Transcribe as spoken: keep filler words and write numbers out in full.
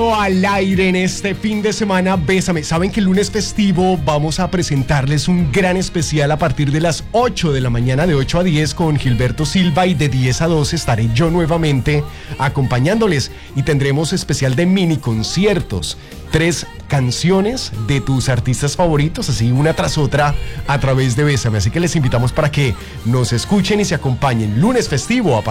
Nuevo al aire en este fin de semana, Bésame. Saben que el lunes festivo vamos a presentarles un gran especial a partir de las ocho de la mañana, de ocho a diez, con Gilberto Silva, y de diez a doce estaré yo nuevamente acompañándoles y tendremos especial de mini conciertos. Tres canciones de tus artistas favoritos, así una tras otra a través de Bésame. Así que les invitamos para que nos escuchen y se acompañen. Lunes festivo a